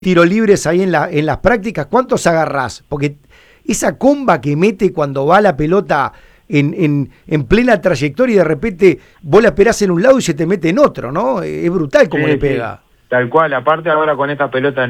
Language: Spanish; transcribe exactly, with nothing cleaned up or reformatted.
tiros libres ahí en, la, en las prácticas, ¿cuántos agarrás? Porque esa comba que mete cuando va la pelota en, en, en plena trayectoria y de repente vos la esperás en un lado y se te mete en otro, ¿no? Es brutal como Sí, le pega. sí, tal cual, aparte ahora con esta pelota